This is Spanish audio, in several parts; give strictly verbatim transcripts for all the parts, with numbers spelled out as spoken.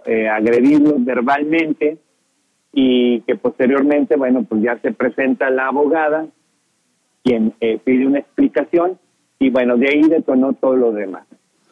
eh, agredirlos verbalmente y que posteriormente, bueno, pues ya se presenta la abogada, quien eh, pide una explicación y bueno, de ahí detonó todo lo demás.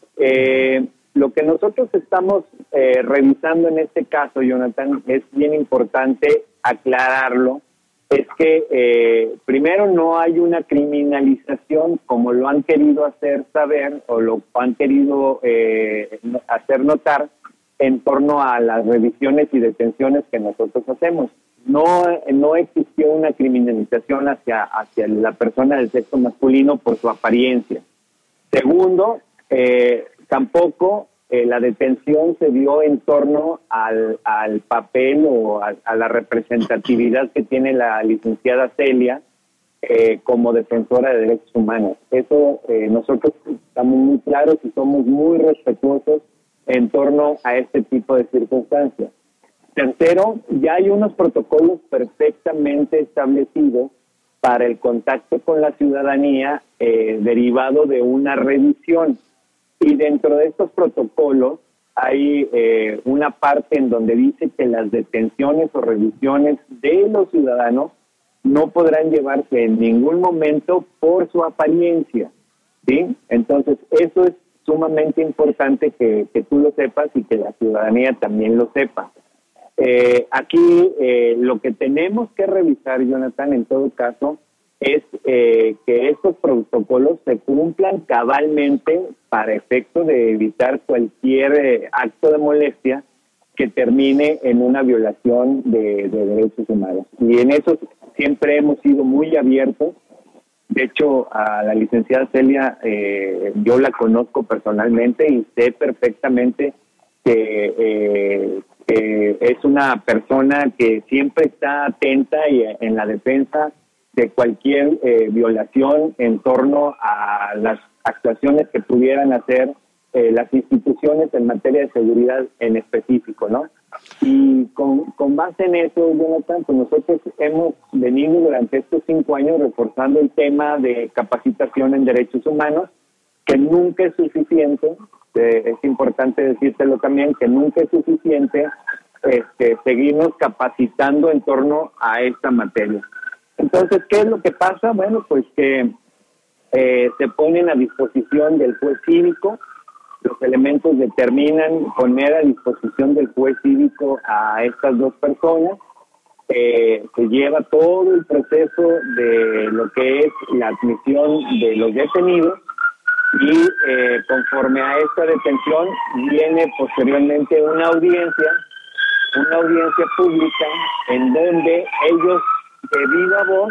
Eh, lo que nosotros estamos eh, revisando en este caso, Jonathan, es bien importante aclararlo, es que eh, primero no hay una criminalización como lo han querido hacer saber o lo han querido eh, hacer notar en torno a las revisiones y detenciones que nosotros hacemos. No, no existió una criminalización hacia, hacia la persona del sexo masculino por su apariencia. Segundo, eh, tampoco eh, la detención se dio en torno al, al papel o a, a la representatividad que tiene la licenciada Celia eh, como defensora de derechos humanos. Eso eh, nosotros estamos muy claros y somos muy respetuosos en torno a este tipo de circunstancias. Tercero, ya hay unos protocolos perfectamente establecidos para el contacto con la ciudadanía eh, derivado de una revisión. Y dentro de estos protocolos hay eh, una parte en donde dice que las detenciones o revisiones de los ciudadanos no podrán llevarse en ningún momento por su apariencia, ¿sí? Entonces, eso es sumamente importante que, que tú lo sepas y que la ciudadanía también lo sepa. Eh, aquí eh, lo que tenemos que revisar, Jonathan, en todo caso, es eh, que estos protocolos se cumplan cabalmente para efecto de evitar cualquier eh, acto de molestia que termine en una violación de, de derechos humanos. Y en eso siempre hemos sido muy abiertos. De hecho, a la licenciada Celia eh, yo la conozco personalmente y sé perfectamente que eh, Eh, es una persona que siempre está atenta y en la defensa de cualquier eh, violación en torno a las actuaciones que pudieran hacer eh, las instituciones en materia de seguridad en específico, ¿no? Y con, con base en eso, Jonathan, pues nosotros hemos venido durante estos cinco años reforzando el tema de capacitación en derechos humanos, que nunca es suficiente. Eh, es importante decírtelo también, que nunca es suficiente este, seguirnos capacitando en torno a esta materia. Entonces, ¿qué es lo que pasa? Bueno, pues que eh, se ponen a disposición del juez cívico, los elementos determinan poner a disposición del juez cívico a estas dos personas, eh, se lleva todo el proceso de lo que es la admisión de los detenidos, y eh, conforme a esta detención viene posteriormente una audiencia, una audiencia pública en donde ellos de viva voz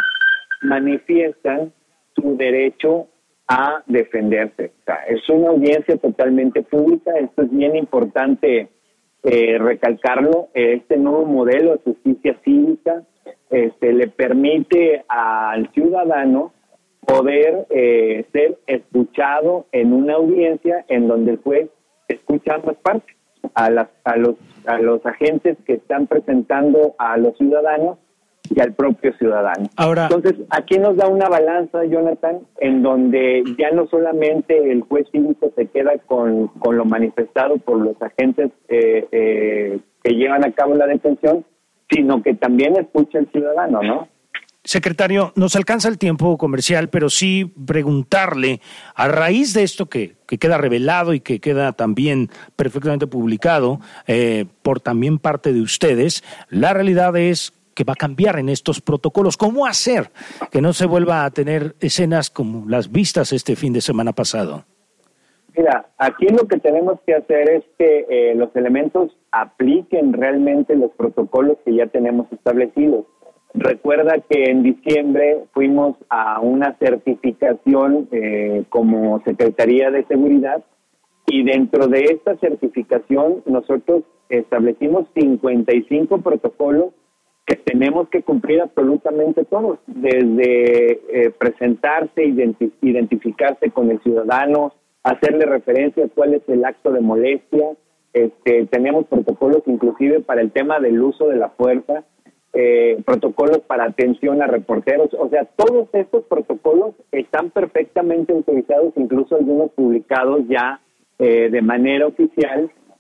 manifiestan su derecho a defenderse. O sea, es una audiencia totalmente pública. Esto es bien importante eh, recalcarlo. Este nuevo modelo de justicia cívica este, le permite al ciudadano poder eh, ser escuchado en una audiencia en donde el juez escucha a ambas partes, a, las, a, los, a los agentes que están presentando a los ciudadanos y al propio ciudadano. Ahora, entonces, aquí nos da una balanza, Jonathan, en donde ya no solamente el juez cívico se queda con, con lo manifestado por los agentes eh, eh, que llevan a cabo la detención, sino que también escucha al ciudadano, ¿no? Secretario, nos alcanza el tiempo comercial, pero sí preguntarle, a raíz de esto que, que queda revelado y que queda también perfectamente publicado eh, por también parte de ustedes, la realidad es que va a cambiar en estos protocolos. ¿Cómo hacer que no se vuelva a tener escenas como las vistas este fin de semana pasado? Mira, aquí lo que tenemos que hacer es que eh, los elementos apliquen realmente los protocolos que ya tenemos establecidos. Recuerda que en diciembre fuimos a una certificación eh, como Secretaría de Seguridad y dentro de esta certificación nosotros establecimos cincuenta y cinco protocolos que tenemos que cumplir absolutamente todos, desde eh, presentarse, identi- identificarse con el ciudadano, hacerle referencia a cuál es el acto de molestia. Este, tenemos protocolos inclusive para el tema del uso de la fuerza, eh, protocolos para atención a reporteros. O sea, todos estos protocolos están perfectamente autorizados, incluso algunos publicados ya eh, de manera oficial,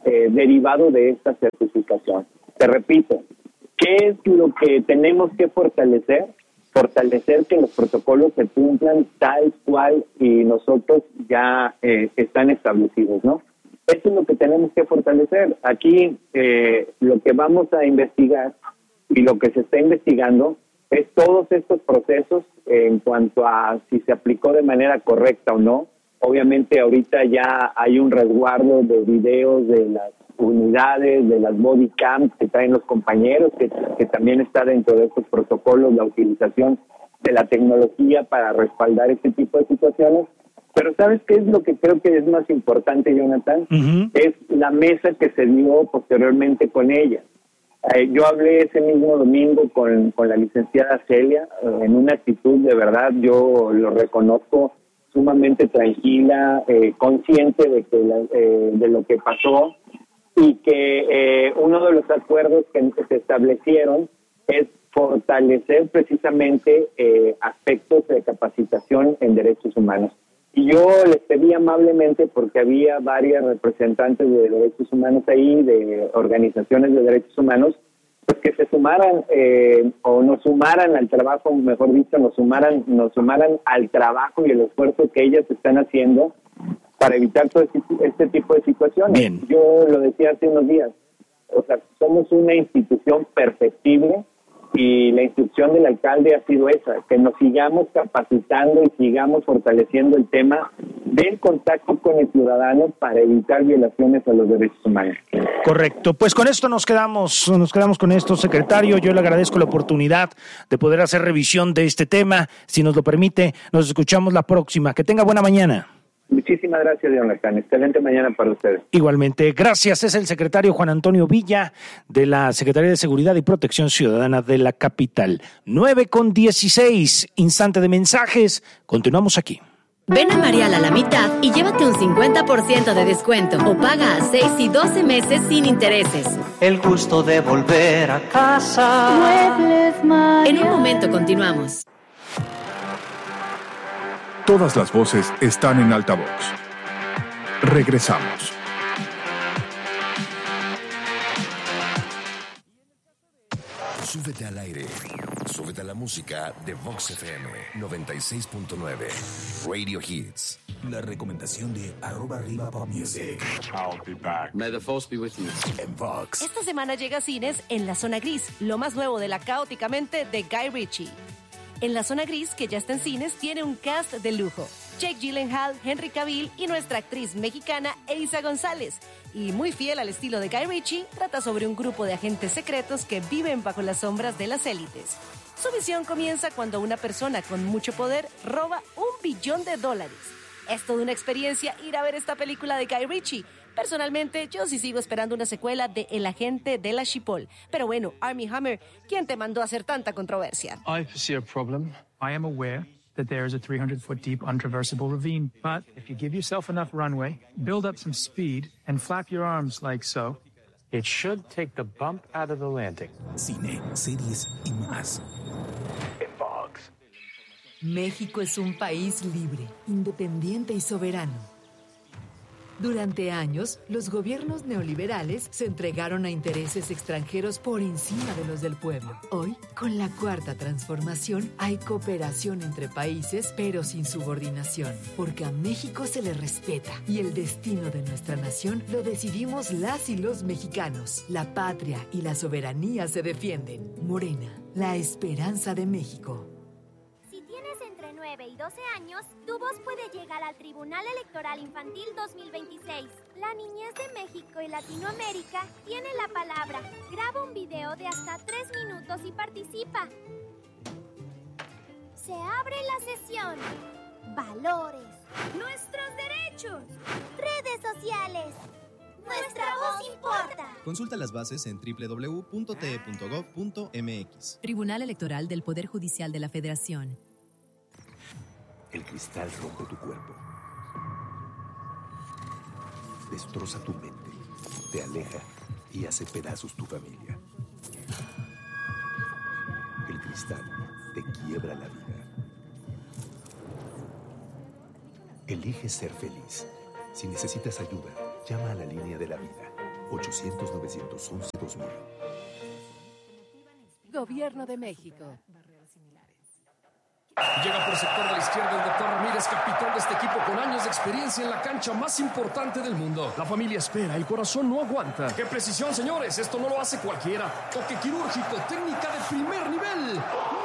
eh, derivado de esta certificación. Te repito, ¿qué es lo que tenemos que fortalecer? Fortalecer que los protocolos se cumplan tal cual y nosotros ya eh, están establecidos, ¿no? Eso es lo que tenemos que fortalecer. Aquí eh, lo que vamos a investigar y lo que se está investigando es todos estos procesos en cuanto a si se aplicó de manera correcta o no. Obviamente ahorita ya hay un resguardo de videos de las unidades, de las body cams que traen los compañeros, que, que también está dentro de estos protocolos la utilización de la tecnología para respaldar este tipo de situaciones. Pero ¿sabes qué es lo que creo que es más importante, Jonathan? Uh-huh. Es la mesa que se dio posteriormente con ella. Eh, yo hablé ese mismo domingo con, con la licenciada Celia, eh, en una actitud de verdad, yo lo reconozco, sumamente tranquila, eh, consciente de que la, eh, de lo que pasó, y que eh, uno de los acuerdos que, que se establecieron es fortalecer precisamente eh, aspectos de capacitación en derechos humanos. Y yo les pedí amablemente, porque había varias representantes de derechos humanos ahí, de organizaciones de derechos humanos, pues que se sumaran eh, o nos sumaran al trabajo, mejor dicho, nos sumaran, nos sumaran al trabajo y el esfuerzo que ellas están haciendo para evitar todo este, este tipo de situaciones. Bien. Yo lo decía hace unos días, o sea, somos una institución perfectible y la instrucción del alcalde ha sido esa, que nos sigamos capacitando y sigamos fortaleciendo el tema del contacto con el ciudadano para evitar violaciones a los derechos humanos. Correcto, pues con esto nos quedamos, nos quedamos con esto, secretario. Yo le agradezco la oportunidad de poder hacer revisión de este tema. Si nos lo permite, nos escuchamos la próxima. Que tenga buena mañana. Muchísimas gracias, Jonathan. Excelente mañana para ustedes. Igualmente, gracias. Es el secretario Juan Antonio Villa de la Secretaría de Seguridad y Protección Ciudadana de la capital. nueve con dieciséis, instante de mensajes. Continuamos aquí. Ven a Marial a la mitad y llévate un cincuenta por ciento de descuento o paga a seis y doce meses sin intereses. El gusto de volver a casa. Muebles Marial. En un momento continuamos. Todas las voces están en altavoz. Regresamos. Súbete al aire. Súbete a la música de Vox F M noventa y seis punto nueve. Radio Hits. La recomendación de arroba arriba pop music. I'll be back. May the force be with you. En Vox. Esta semana llega a cines En la Zona Gris, lo más nuevo de la Caóticamente de Guy Ritchie. En la Zona Gris, que ya está en cines, tiene un cast de lujo. Jake Gyllenhaal, Henry Cavill y nuestra actriz mexicana Eiza González. Y muy fiel al estilo de Guy Ritchie, trata sobre un grupo de agentes secretos que viven bajo las sombras de las élites. Su misión comienza cuando una persona con mucho poder roba un billón de dólares. Es toda una experiencia ir a ver esta película de Guy Ritchie. Personalmente, yo sí sigo esperando una secuela de El agente de la Chipotle. Pero bueno, Armie Hammer, ¿quién te mandó a hacer tanta controversia? I foresee a problem. I am aware that there is a three hundred foot deep untraversable ravine. But if you give yourself enough runway, build up some speed, and flap your arms like so, it should take the bump out of the landing. Cine, series y más. En Vox. México es un país libre, independiente y soberano. Durante años, los gobiernos neoliberales se entregaron a intereses extranjeros por encima de los del pueblo. Hoy, con la Cuarta Transformación, hay cooperación entre países, pero sin subordinación, porque a México se le respeta y el destino de nuestra nación lo decidimos las y los mexicanos. La patria y la soberanía se defienden. Morena, la esperanza de México. nueve y doce años, tu voz puede llegar al Tribunal Electoral Infantil dos mil veintiséis. La niñez de México y Latinoamérica tiene la palabra. Graba un video de hasta tres minutos y participa. Se abre la sesión. Valores. Nuestros derechos. Redes sociales. Nuestra voz importa. Consulta las bases en doble u doble u doble u punto t e punto gov punto m x. Tribunal Electoral del Poder Judicial de la Federación. El cristal rompe tu cuerpo. Destroza tu mente. Te aleja y hace pedazos tu familia. El cristal te quiebra la vida. Elige ser feliz. Si necesitas ayuda, llama a la línea de la vida. ochocientos, novecientos once, dos mil. Gobierno de México. Llega por sector de la izquierda el doctor Ramírez, capitán de este equipo con años de experiencia en la cancha más importante del mundo. La familia espera, el corazón no aguanta. ¡Qué precisión, señores! Esto no lo hace cualquiera. Toque quirúrgico, técnica de primer nivel.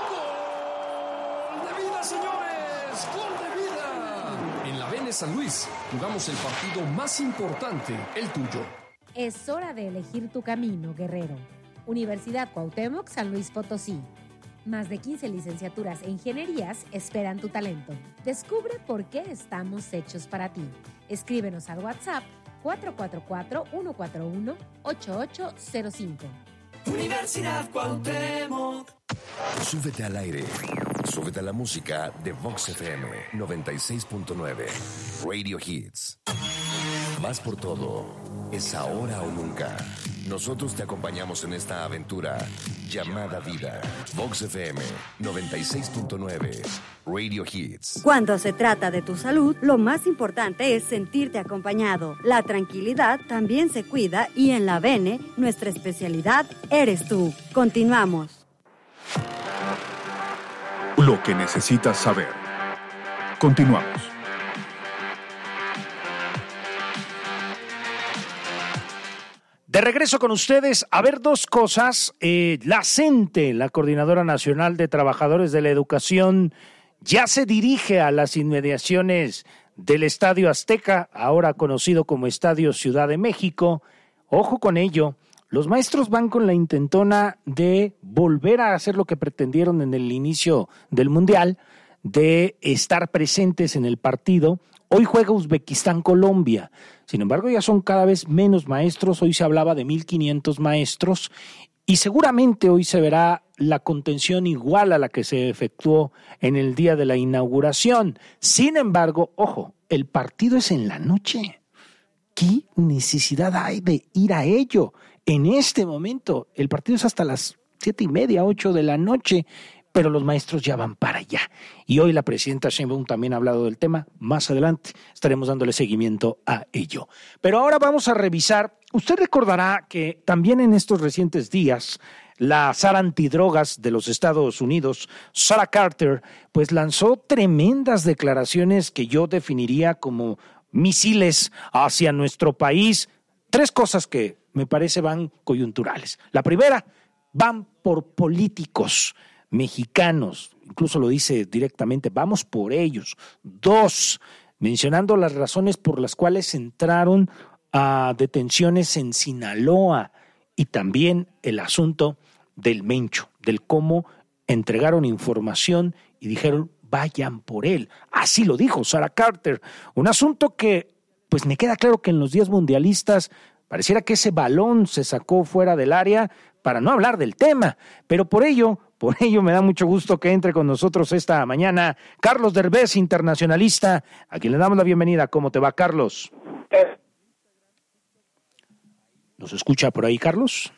¡Gol de vida, señores! ¡Gol de vida! En la Vene San Luis jugamos el partido más importante, el tuyo. Es hora de elegir tu camino, guerrero. Universidad Cuauhtémoc, San Luis Potosí. Más de quince licenciaturas e ingenierías esperan tu talento. Descubre por qué estamos hechos para ti. Escríbenos al WhatsApp cuatro cuatro cuatro, uno cuatro uno, ocho ocho cero cinco. Universidad Cuauhtémoc. Súbete al aire. Súbete a la música de Vox F M noventa y seis punto nueve. Radio Hits. Vas por todo. Es ahora o nunca. Nosotros te acompañamos en esta aventura llamada vida. Vox F M noventa y seis punto nueve. Radio Hits. Cuando se trata de tu salud, lo más importante es sentirte acompañado. La tranquilidad también se cuida y en la Vene, nuestra especialidad eres tú. Continuamos. Lo que necesitas saber. Continuamos. De regreso con ustedes, a ver dos cosas. Eh, la CENTE, la Coordinadora Nacional de Trabajadores de la Educación, ya se dirige a las inmediaciones del Estadio Azteca, ahora conocido como Estadio Ciudad de México. Ojo con ello, los maestros van con la intentona de volver a hacer lo que pretendieron en el inicio del Mundial, de estar presentes en el partido. Hoy juega Uzbekistán-Colombia. Sin embargo, ya son cada vez menos maestros. Hoy se hablaba de mil quinientos maestros y seguramente hoy se verá la contención igual a la que se efectuó en el día de la inauguración. Sin embargo, ojo, el partido es en la noche. ¿Qué necesidad hay de ir a ello? En este momento, el partido es hasta las siete y media, ocho de la noche. Pero los maestros ya van para allá. Y hoy la presidenta Sheinbaum también ha hablado del tema. Más adelante estaremos dándole seguimiento a ello. Pero ahora vamos a revisar. Usted recordará que también en estos recientes días, la Sara antidrogas de los Estados Unidos, Sarah Carter, pues lanzó tremendas declaraciones que yo definiría como misiles hacia nuestro país. Tres cosas que me parece van coyunturales. La primera, van por políticos mexicanos, incluso lo dice directamente, vamos por ellos. Dos, mencionando las razones por las cuales entraron a detenciones en Sinaloa y también el asunto del Mencho, del cómo entregaron información y dijeron vayan por él. Así lo dijo Sarah Carter, un asunto que pues me queda claro que en los días mundialistas pareciera que ese balón se sacó fuera del área para no hablar del tema, pero por ello Por ello me da mucho gusto que entre con nosotros esta mañana Carlos Derbez, internacionalista, a quien le damos la bienvenida. ¿Cómo te va, Carlos? ¿Nos escucha por ahí, Carlos?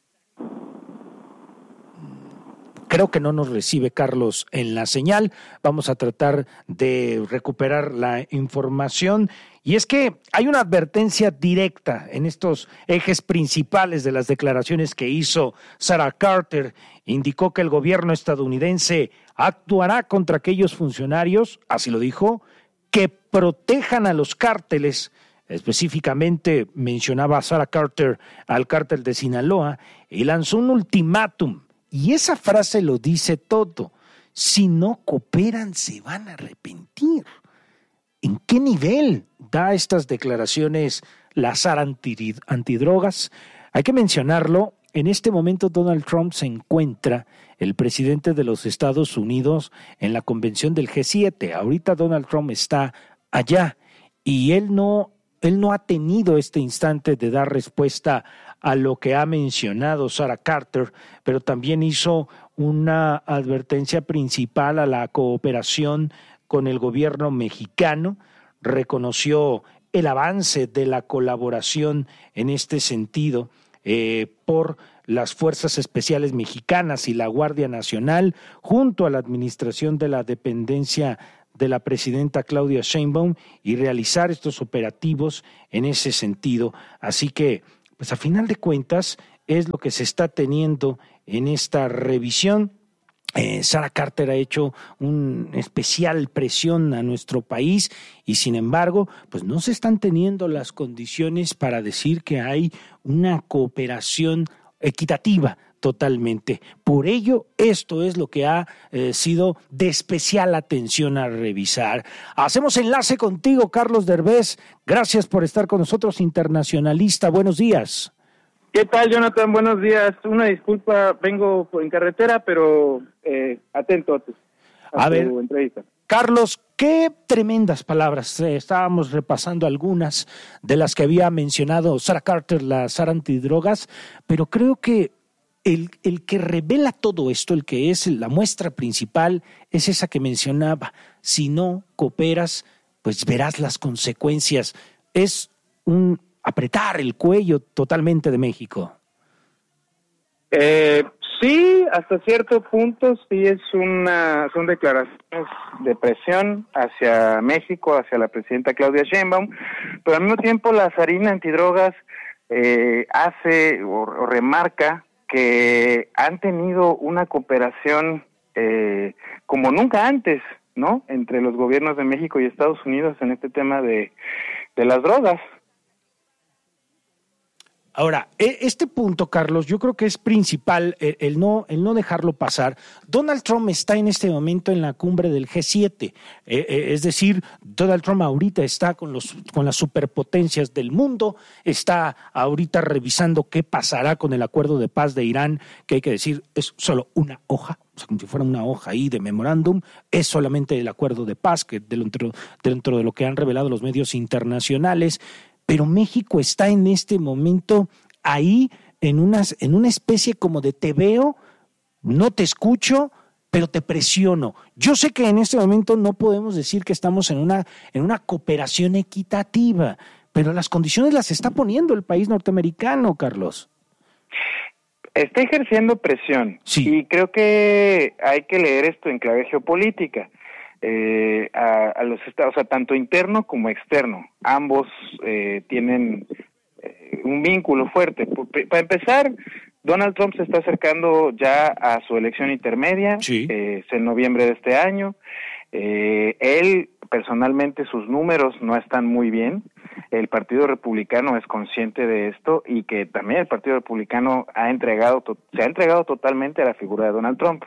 Creo que no nos recibe Carlos en la señal. Vamos a tratar de recuperar la información. Y es que hay una advertencia directa en estos ejes principales de las declaraciones que hizo Sarah Carter. Indicó que el gobierno estadounidense actuará contra aquellos funcionarios, así lo dijo, que protejan a los cárteles. Específicamente mencionaba Sarah Carter al cártel de Sinaloa y lanzó un ultimátum. Y esa frase lo dice todo. Si no cooperan, se van a arrepentir. ¿En qué nivel da estas declaraciones la Sara antidrogas? Hay que mencionarlo. En este momento Donald Trump se encuentra, el presidente de los Estados Unidos, en la convención del G siete. Ahorita Donald Trump está allá y él no, él no ha tenido este instante de dar respuesta a lo que ha mencionado Sarah Carter, pero también hizo una advertencia principal a la cooperación con el gobierno mexicano, reconoció el avance de la colaboración en este sentido eh, por las Fuerzas Especiales Mexicanas y la Guardia Nacional, junto a la administración de la dependencia de la presidenta Claudia Sheinbaum, y realizar estos operativos en ese sentido. Así que pues a final de cuentas es lo que se está teniendo en esta revisión. Eh, Sarah Carter ha hecho una especial presión a nuestro país y sin embargo, pues no se están teniendo las condiciones para decir que hay una cooperación equitativa totalmente. Por ello, esto es lo que ha eh, sido de especial atención a revisar. Hacemos enlace contigo, Carlos Derbez. Gracias por estar con nosotros, internacionalista. Buenos días. ¿Qué tal, Jonathan? Buenos días. Una disculpa, vengo en carretera, pero eh, atento a, a tu ver, entrevista. Carlos, qué tremendas palabras. Eh, estábamos repasando algunas de las que había mencionado Sarah Carter, la Sarah antidrogas, pero creo que el, el que revela todo esto, el que es la muestra principal, es esa que mencionaba. Si no cooperas, pues verás las consecuencias. Es un apretar el cuello totalmente de México. Eh, sí, hasta cierto punto sí es una, son declaraciones de presión hacia México, hacia la presidenta Claudia Sheinbaum, pero al mismo tiempo la Sarina antidrogas eh, hace o, o remarca que han tenido una cooperación eh, como nunca antes, ¿no? Entre los gobiernos de México y Estados Unidos en este tema de, de las drogas. Ahora, este punto, Carlos, yo creo que es principal el, el, no, el no dejarlo pasar. Donald Trump está en este momento en la cumbre del G siete, eh, eh, es decir, Donald Trump ahorita está con, los, con las superpotencias del mundo, está ahorita revisando qué pasará con el acuerdo de paz de Irán, que hay que decir es solo una hoja, o sea, como si fuera una hoja ahí de memorándum, es solamente el acuerdo de paz, que dentro, dentro de lo que han revelado los medios internacionales. Pero México está en este momento ahí en, unas, en una especie como de te veo, no te escucho, pero te presiono. Yo sé que en este momento no podemos decir que estamos en una, en una cooperación equitativa, pero las condiciones las está poniendo el país norteamericano, Carlos. Está ejerciendo presión, sí. Y creo que hay que leer esto en clave geopolítica. Eh, a, a los estados, o sea, tanto interno como externo, ambos eh, tienen eh, un vínculo fuerte. Para empezar, Donald Trump se está acercando ya a su elección intermedia, sí. eh, es en noviembre de este año. Eh, él, personalmente, sus números no están muy bien. El Partido Republicano es consciente de esto y que también el Partido Republicano ha entregado, se ha entregado totalmente a la figura de Donald Trump.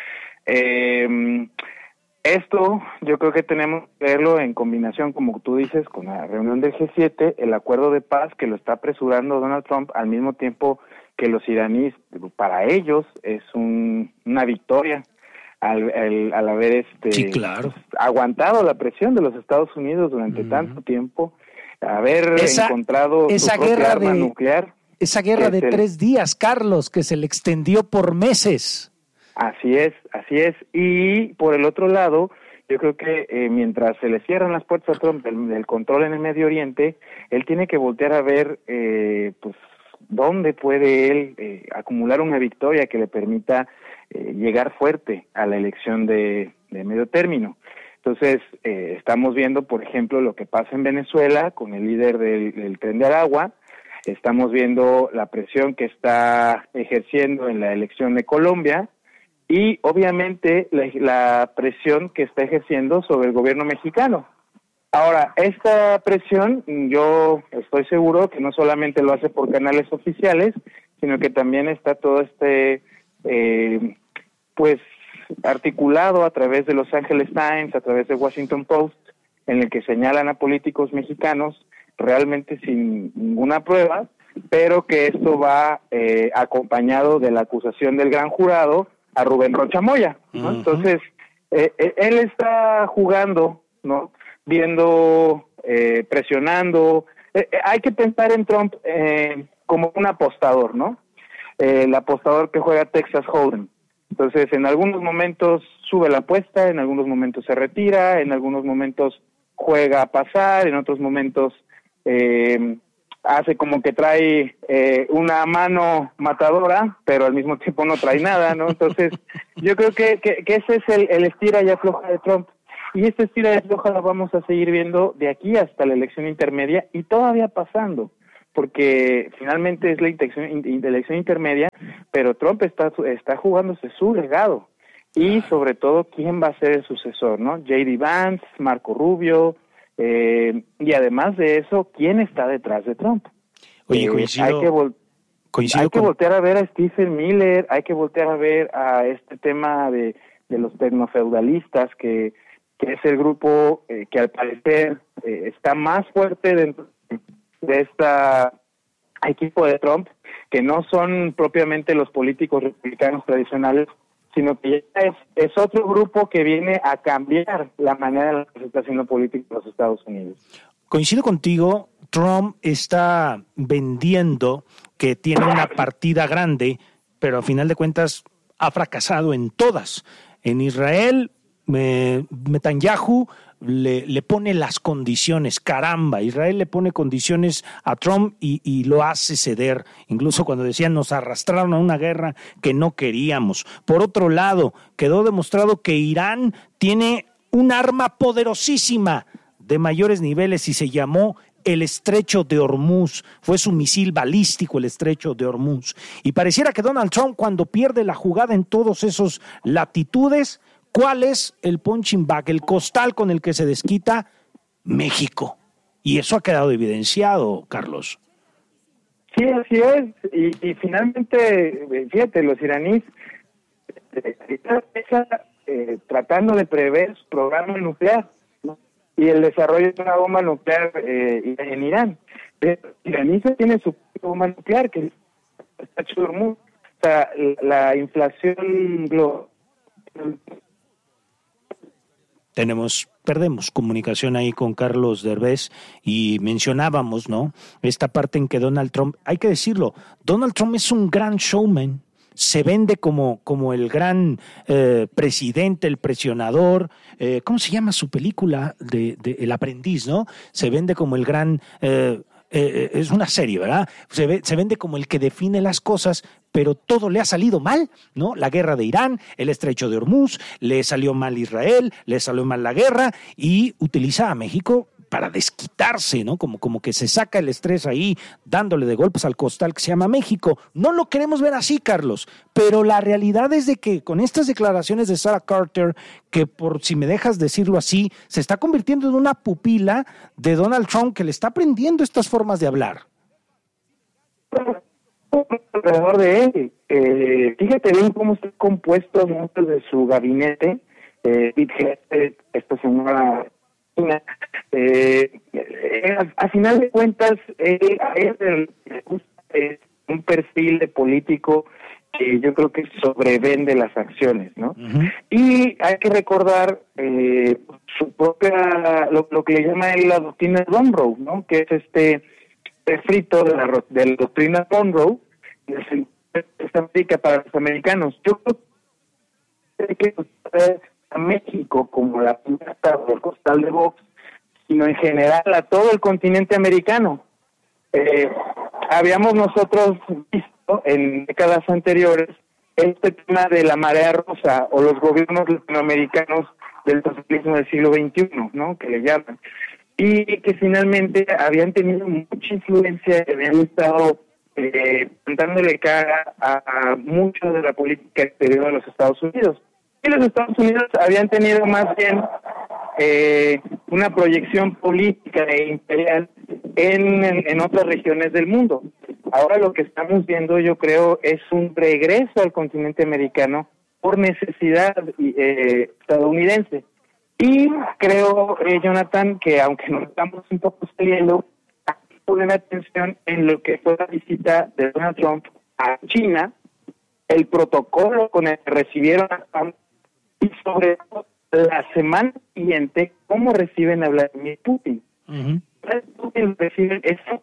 Eh, Esto yo creo que tenemos que verlo en combinación, como tú dices, con la reunión del G siete, el acuerdo de paz que lo está apresurando Donald Trump, al mismo tiempo que los iraníes, para ellos es un, una victoria al, al, al haber este sí, claro. aguantado la presión de los Estados Unidos durante mm. tanto tiempo, haber esa, encontrado esa su propia guerra arma de, nuclear. Esa guerra de el, tres días, Carlos, que se le extendió por meses. Así es, así es. Y por el otro lado, yo creo que eh, mientras se le cierran las puertas a Trump del, del control en el Medio Oriente, él tiene que voltear a ver, eh, pues, dónde puede él eh, acumular una victoria que le permita eh, llegar fuerte a la elección de, de medio término. Entonces, eh, estamos viendo, por ejemplo, lo que pasa en Venezuela con el líder del, del Tren de Aragua. Estamos viendo la presión que está ejerciendo en la elección de Colombia. Y obviamente la, la presión que está ejerciendo sobre el gobierno mexicano. Ahora, esta presión yo estoy seguro que no solamente lo hace por canales oficiales, sino que también está todo este, eh, pues, articulado a través de Los Angeles Times, a través de Washington Post, en el que señalan a políticos mexicanos realmente sin ninguna prueba, pero que esto va eh, acompañado de la acusación del gran jurado a Rubén Rocha Moya, ¿no? Uh-huh. Entonces, eh, eh, él está jugando, ¿no? Viendo, eh, presionando. Eh, eh, hay que pensar en Trump eh, como un apostador, ¿no? Eh, el apostador que juega Texas Hold'em. Entonces, en algunos momentos sube la apuesta, en algunos momentos se retira, en algunos momentos juega a pasar, en otros momentos eh, hace como que trae eh, una mano matadora, pero al mismo tiempo no trae nada, ¿no? Entonces, yo creo que, que, que ese es el, el estira y afloja de Trump. Y este estira y afloja lo vamos a seguir viendo de aquí hasta la elección intermedia y todavía pasando, porque finalmente es la elección, la elección intermedia, pero Trump está, está jugándose su legado. Y sobre todo, ¿quién va a ser el sucesor, no? J D Vance, Marco Rubio, eh, y además de eso, ¿quién está detrás de Trump? Oye, coincido, eh, hay que, vol- coincido hay que con... voltear a ver a Stephen Miller, hay que voltear a ver a este tema de, de los tecnofeudalistas, que, que es el grupo eh, que al parecer eh, está más fuerte dentro de este equipo de Trump, que no son propiamente los políticos republicanos tradicionales, sino que ya es, es otro grupo que viene a cambiar la manera en la que se está haciendo política en los Estados Unidos. Coincido contigo, Trump está vendiendo que tiene una partida grande, pero a final de cuentas ha fracasado en todas. En Israel, eh, Netanyahu le, le pone las condiciones, caramba, Israel le pone condiciones a Trump y, y lo hace ceder, incluso cuando decían nos arrastraron a una guerra que no queríamos. Por otro lado, quedó demostrado que Irán tiene un arma poderosísima de mayores niveles y se llamó el Estrecho de Hormuz. Fue su misil balístico, el Estrecho de Hormuz. Y pareciera que Donald Trump, cuando pierde la jugada en todos esos latitudes, ¿cuál es el punching bag, el costal con el que se desquita? México. Y eso ha quedado evidenciado, Carlos. Sí, así es. Y, y finalmente, fíjate, los iraníes eh, están eh, tratando de prever su programa nuclear, ¿no? Y el desarrollo de una bomba nuclear eh, en Irán. Pero Irán tiene su bomba nuclear, que está hecho de Hormuz. O sea, la, la inflación global. Tenemos, perdemos comunicación ahí con Carlos Derbez y mencionábamos, ¿no? Esta parte en que Donald Trump, hay que decirlo, Donald Trump es un gran showman, se vende como, como el gran eh, presidente, el presionador, eh, ¿cómo se llama su película? De, de El Aprendiz, ¿no? Se vende como el gran... Eh, Eh, es una serie, ¿verdad? Se, ve, se vende como el que define las cosas, pero todo le ha salido mal, ¿no? La guerra de Irán, el Estrecho de Hormuz, le salió mal Israel, le salió mal la guerra y utiliza a México para desquitarse, ¿no? Como, como que se saca el estrés ahí, dándole de golpes al costal que se llama México. No lo queremos ver así, Carlos, pero la realidad es de que con estas declaraciones de Sarah Carter, que por si me dejas decirlo así, se está convirtiendo en una pupila de Donald Trump que le está aprendiendo estas formas de hablar. Alrededor de él, eh, fíjate bien cómo está compuesto dentro de su gabinete, eh, esta señora... Eh, eh, a, a final de cuentas, eh, a él le gusta eh, un perfil de político que yo creo que sobrevende las acciones, ¿no? Uh-huh. Y hay que recordar eh, su propia, lo, lo que le llama él la doctrina de Monroe, ¿no? Que es este refrito de la, de la doctrina Monroe, que se aplica para los americanos. Yo creo que a México como la punta del costal de Vox, sino en general a todo el continente americano. Eh, habíamos nosotros visto en décadas anteriores este tema de la marea rosa o los gobiernos latinoamericanos del socialismo del siglo veintiuno, ¿no? Que le llaman, y que finalmente habían tenido mucha influencia, habían estado eh, dándole cara a, a mucho de la política exterior de los Estados Unidos. Y los Estados Unidos habían tenido más bien eh, una proyección política e imperial en, en, en otras regiones del mundo. Ahora lo que estamos viendo, yo creo, es un regreso al continente americano por necesidad eh, estadounidense. Y creo, eh, Jonathan, que aunque nos estamos un poco saliendo, ponen atención en lo que fue la visita de Donald Trump a China, el protocolo con el que recibieron a Trump, y sobre todo la semana siguiente, cómo reciben a Vladimir Putin. Uh-huh. Putin reciben eso.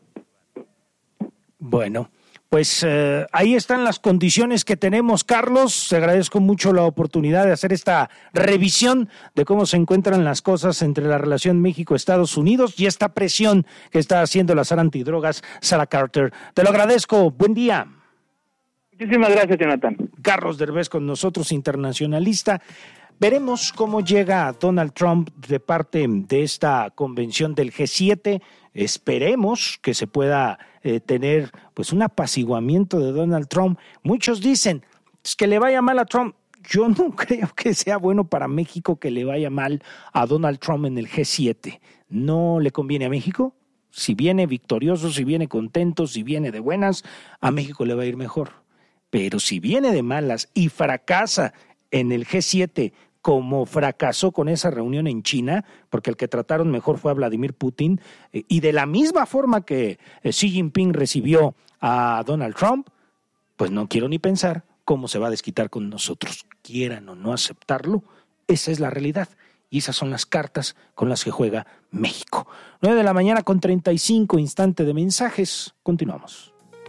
Bueno, pues eh, ahí están las condiciones que tenemos, Carlos. Te agradezco mucho la oportunidad de hacer esta revisión de cómo se encuentran las cosas entre la relación México-Estados Unidos y esta presión que está haciendo la Sara Antidrogas, Sarah Carter. Te lo agradezco. Buen día. Muchísimas gracias, Jonathan. Carlos Derbez con nosotros, internacionalista. Veremos cómo llega Donald Trump de parte de esta convención del G siete. Esperemos que se pueda eh, tener pues un apaciguamiento de Donald Trump. Muchos dicen es que le vaya mal a Trump. Yo no creo que sea bueno para México que le vaya mal a Donald Trump en el G siete. ¿No le conviene a México? Si viene victorioso, si viene contento, si viene de buenas, a México le va a ir mejor. Pero si viene de malas y fracasa en el G siete como fracasó con esa reunión en China, porque el que trataron mejor fue a Vladimir Putin, eh, y de la misma forma que eh, Xi Jinping recibió a Donald Trump, pues no quiero ni pensar cómo se va a desquitar con nosotros. Quieran o no aceptarlo, esa es la realidad. Y esas son las cartas con las que juega México. nueve de la mañana con treinta y cinco, instante de mensajes. Continuamos.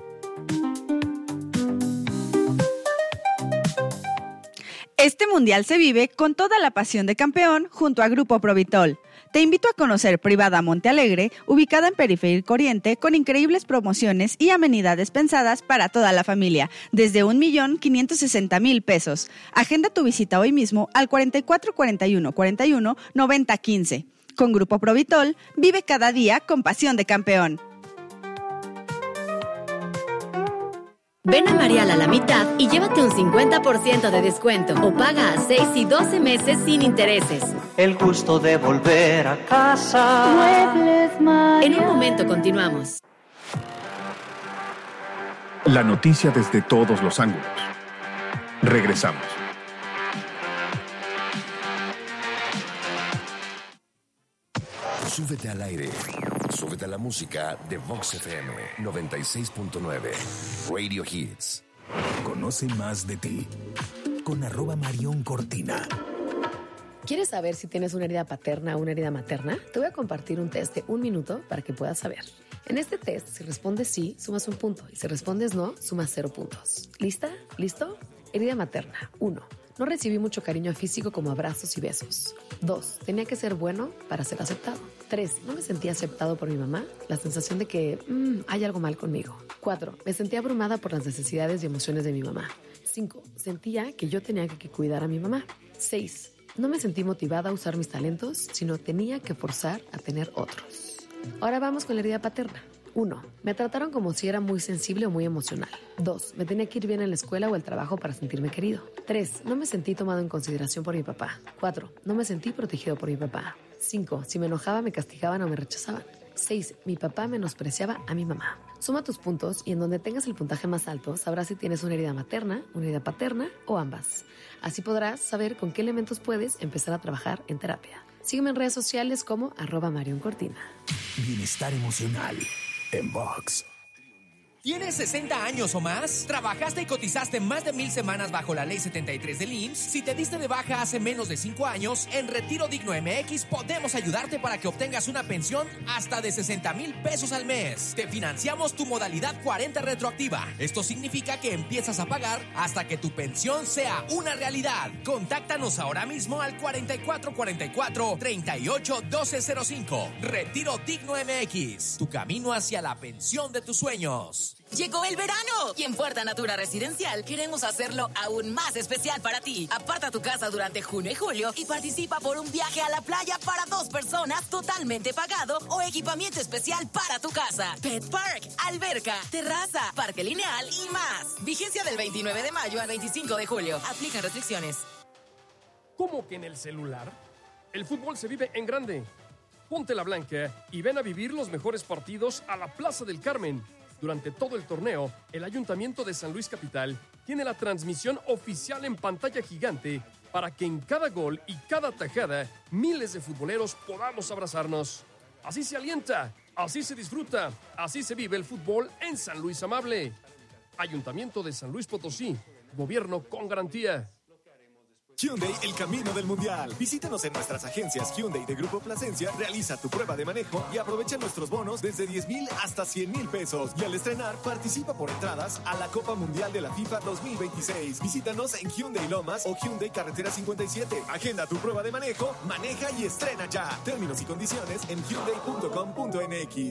Este mundial se vive con toda la pasión de campeón junto a Grupo Provitol. Te invito a conocer Privada Monte Alegre, ubicada en Periférico Oriente, con increíbles promociones y amenidades pensadas para toda la familia, desde un millón quinientos sesenta mil pesos. Agenda tu visita hoy mismo al cuarenta y cuatro cuarenta y uno cuarenta y uno noventa quince. Con Grupo Provitol, vive cada día con pasión de campeón. Ven a Marial a la mitad y llévate un cincuenta por ciento de descuento o paga a seis y doce meses sin intereses. El gusto de volver a casa. Muebles Marial. En un momento continuamos. La noticia desde todos los ángulos. Regresamos. Súbete al aire. Súbete a la música de Vox F M noventa y seis punto nueve. Radio Hits. Conoce más de ti con arroba Marión Cortina. ¿Quieres saber si tienes una herida paterna o una herida materna? Te voy a compartir un test de un minuto para que puedas saber. En este test, si respondes sí, sumas un punto. Y si respondes no, sumas cero puntos. ¿Lista? ¿Listo? Herida materna. uno. No recibí mucho cariño físico como abrazos y besos. dos. Tenía que ser bueno para ser aceptado. tres. No me sentía aceptado por mi mamá. La sensación de que mmm, hay algo mal conmigo. cuatro. Me sentía abrumada por las necesidades y emociones de mi mamá. cinco. Sentía que yo tenía que cuidar a mi mamá. seis. No me sentí motivada a usar mis talentos, sino tenía que forzar a tener otros. Ahora vamos con la herida paterna. uno. Me trataron como si era muy sensible o muy emocional. dos. Me tenía que ir bien en la escuela o el trabajo para sentirme querido. tres. No me sentí tomado en consideración por mi papá. cuatro. No me sentí protegido por mi papá. cinco. Si me enojaba, me castigaban o me rechazaban. seis. Mi papá menospreciaba a mi mamá. Suma tus puntos y en donde tengas el puntaje más alto sabrás si tienes una herida materna, una herida paterna o ambas. Así podrás saber con qué elementos puedes empezar a trabajar en terapia. Sígueme en redes sociales como arroba Marión Cortina. Bienestar emocional en Vox. ¿Tienes sesenta años o más? ¿Trabajaste y cotizaste más de mil semanas bajo la Ley setenta y tres del I M S S? Si te diste de baja hace menos de cinco años, en Retiro Digno M X podemos ayudarte para que obtengas una pensión hasta de sesenta mil pesos al mes. Te financiamos tu modalidad cuarenta retroactiva. Esto significa que empiezas a pagar hasta que tu pensión sea una realidad. Contáctanos ahora mismo al cuarenta y cuatro cuarenta y cuatro treinta y ocho doce cero cinco. Retiro Digno M X, tu camino hacia la pensión de tus sueños. Llegó el verano y en Puerta Natura Residencial queremos hacerlo aún más especial para ti. Aparta tu casa durante junio y julio y participa por un viaje a la playa para dos personas totalmente pagado o equipamiento especial para tu casa. Pet Park, alberca, terraza, parque lineal y más. Vigencia del veintinueve de mayo al veinticinco de julio. Aplican restricciones. ¿Cómo que en el celular? El fútbol se vive en grande. Ponte la blanca y ven a vivir los mejores partidos a la Plaza del Carmen. Durante todo el torneo, el Ayuntamiento de San Luis Capital tiene la transmisión oficial en pantalla gigante para que en cada gol y cada tajada miles de futboleros podamos abrazarnos. Así se alienta, así se disfruta, así se vive el fútbol en San Luis Amable. Ayuntamiento de San Luis Potosí, gobierno con garantía. Hyundai, el camino del mundial. Visítanos en nuestras agencias Hyundai de Grupo Plasencia, realiza tu prueba de manejo y aprovecha nuestros bonos desde diez mil hasta cien mil pesos. Y al estrenar, participa por entradas a la Copa Mundial de la FIFA dos mil veintiséis. Visítanos en Hyundai Lomas o Hyundai Carretera cincuenta y siete. Agenda tu prueba de manejo, maneja y estrena ya. Términos y condiciones en hyundai punto com punto m x.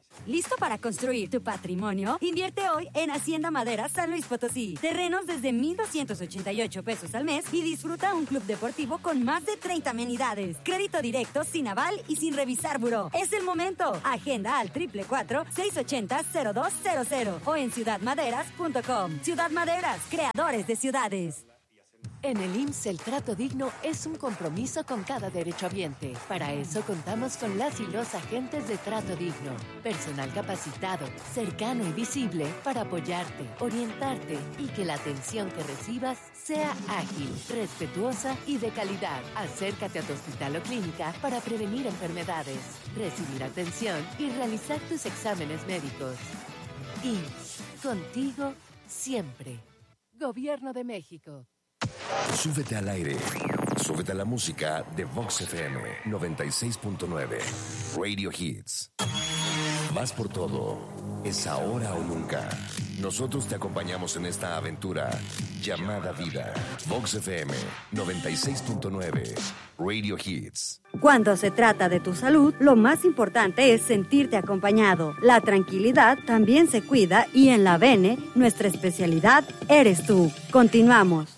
¿Listo para construir tu patrimonio? Invierte hoy en Hacienda Madera San Luis Potosí. Terrenos desde mil doscientos ochenta y ocho pesos al mes y disfruta un club deportivo con más de treinta amenidades. Crédito directo, sin aval y sin revisar buró. Es el momento. Agenda al triple cuatro, seis ochenta, cero dos cero cero o en ciudad maderas punto com. Ciudad Maderas, creadores de ciudades. En el I M S S el trato digno es un compromiso con cada derechohabiente. Para eso contamos con las y los agentes de trato digno. Personal capacitado, cercano y visible para apoyarte, orientarte y que la atención que recibas sea ágil, respetuosa y de calidad. Acércate a tu hospital o clínica para prevenir enfermedades, recibir atención y realizar tus exámenes médicos. I M S S, contigo siempre. Gobierno de México. Súbete al aire. Súbete a la música de Vox F M noventa y seis punto nueve. Radio Hits. Más por todo. Es ahora o nunca. Nosotros te acompañamos en esta aventura llamada vida. Vox F M noventa y seis punto nueve. Radio Hits. Cuando se trata de tu salud, lo más importante es sentirte acompañado. La tranquilidad también se cuida y en la Bene, nuestra especialidad eres tú. Continuamos.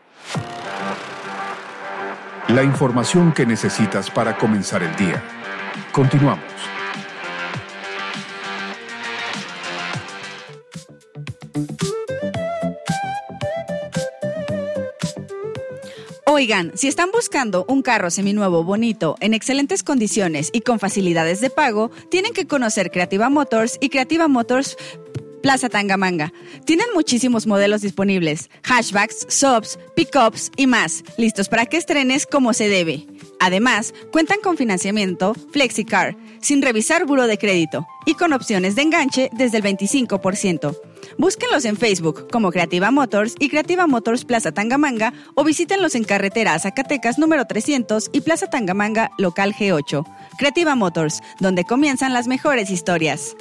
La información que necesitas para comenzar el día. Continuamos. Oigan, si están buscando un carro seminuevo, bonito, en excelentes condiciones y con facilidades de pago, tienen que conocer Creativa Motors y Creativa Motors Plaza Tangamanga. Tienen muchísimos modelos disponibles, hatchbacks, subs, pickups y más, listos para que estrenes como se debe. Además, cuentan con financiamiento FlexiCar, sin revisar buró de crédito y con opciones de enganche desde el veinticinco por ciento. Búsquenlos en Facebook como Creativa Motors y Creativa Motors Plaza Tangamanga o visítenlos en carretera Zacatecas número trescientos y Plaza Tangamanga local G ocho. Creativa Motors, donde comienzan las mejores historias.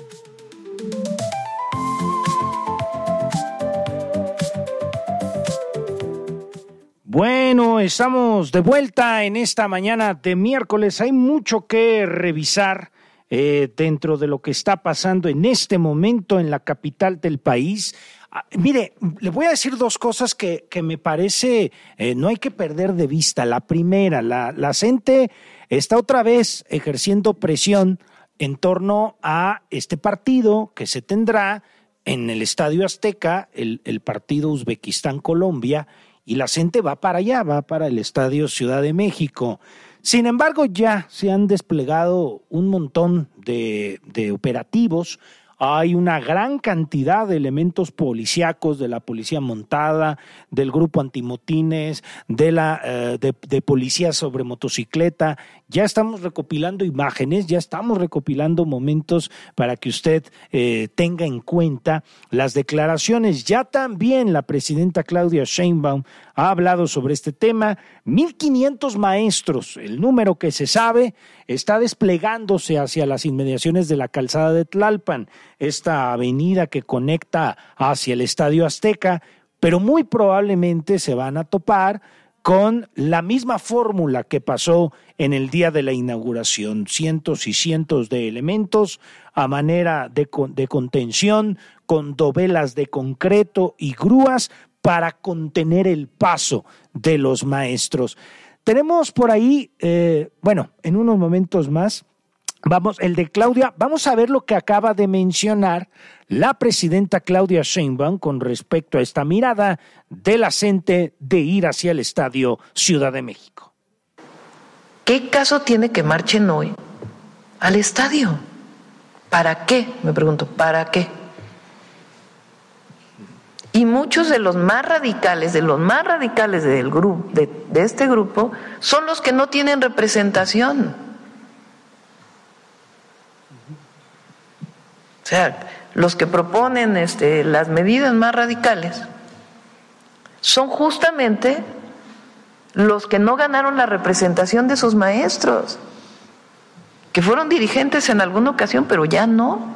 Bueno, estamos de vuelta en esta mañana de miércoles. Hay mucho que revisar eh, dentro de lo que está pasando en este momento en la capital del país. Ah, mire, le voy a decir dos cosas que, que me parece eh, no hay que perder de vista. La primera, la, la gente está otra vez ejerciendo presión en torno a este partido que se tendrá en el Estadio Azteca, el, el partido Uzbekistán-Colombia, y la gente va para allá, va para el Estadio Ciudad de México. Sin embargo, ya se han desplegado un montón de, de operativos. Hay una gran cantidad de elementos policíacos de la policía montada, del grupo antimotines, de la eh, de, de policía sobre motocicleta. Ya estamos recopilando imágenes, ya estamos recopilando momentos para que usted eh, tenga en cuenta las declaraciones. Ya también la presidenta Claudia Sheinbaum ha hablado sobre este tema. mil quinientos maestros, el número que se sabe, está desplegándose hacia las inmediaciones de la calzada de Tlalpan, esta avenida que conecta hacia el Estadio Azteca, pero muy probablemente se van a topar con la misma fórmula que pasó en el día de la inauguración, cientos y cientos de elementos a manera de, de contención, con dovelas de concreto y grúas para contener el paso de los maestros. Tenemos por ahí, eh, bueno, en unos momentos más, vamos, el de Claudia, vamos a ver lo que acaba de mencionar la presidenta Claudia Sheinbaum con respecto a esta mirada de la gente de ir hacia el Estadio Ciudad de México. ¿Qué caso tiene que marchen hoy al estadio? ¿Para qué? Me pregunto, ¿para qué? Y muchos de los más radicales, de los más radicales del grupo, de, de este grupo, son los que no tienen representación. O sea, los que proponen este, las medidas más radicales son justamente los que no ganaron la representación de sus maestros, que fueron dirigentes en alguna ocasión, pero ya no.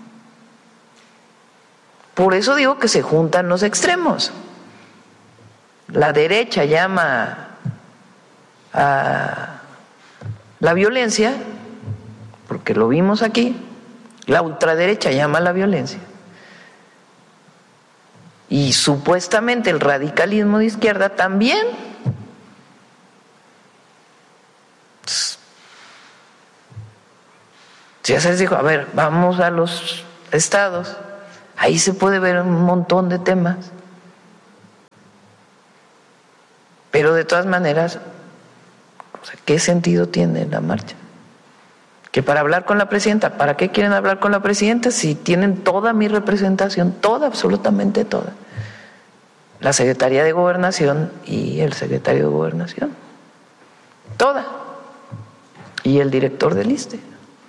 Por eso digo que se juntan los extremos. La derecha llama a la violencia, porque lo vimos aquí, La ultraderecha llama a la violencia. Y supuestamente el radicalismo de izquierda también. Ya se les dijo, a ver, vamos a los estados. Ahí se puede ver un montón de temas. Pero de todas maneras, o sea, ¿qué sentido tiene la marcha? Que para hablar con la presidenta, ¿para qué quieren hablar con la presidenta si tienen toda mi representación, toda, absolutamente toda? La Secretaría de Gobernación y el secretario de Gobernación. Toda. Y el director del ISSSTE.